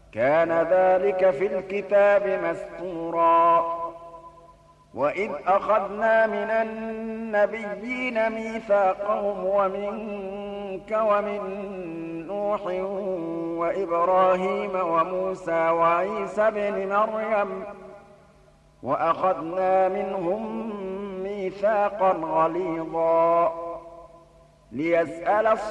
كان ذلك في الكتاب مسطورا وإذ أخذنا من النبيين ميثاقهم ومنك ومن نوح وإبراهيم وموسى وعيسى بن مريم وأخذنا منهم ميثاقا غليظا ليسأل